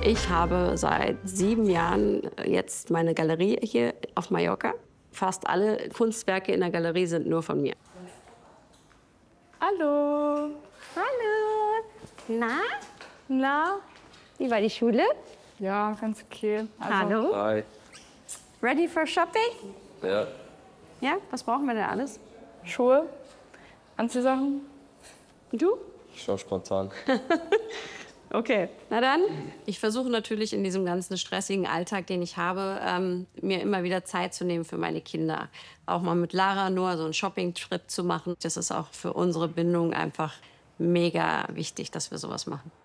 Ich habe seit 7 Jahren jetzt meine Galerie hier auf Mallorca. Fast alle Kunstwerke in der Galerie sind nur von mir. Hallo. Hallo. Na? Na? Wie war die Schule? Ja, ganz okay. Hallo. Hi. Ready for shopping? Ja. Ja, was brauchen wir denn alles? Schuhe, Anziehsachen. Und du? Ich schau spontan. Okay, na dann. Ich versuche natürlich in diesem ganzen stressigen Alltag, den ich habe, mir immer wieder Zeit zu nehmen für meine Kinder. Auch mal mit Lara nur so einen Shopping-Trip zu machen. Das ist auch für unsere Bindung einfach mega wichtig, dass wir sowas machen.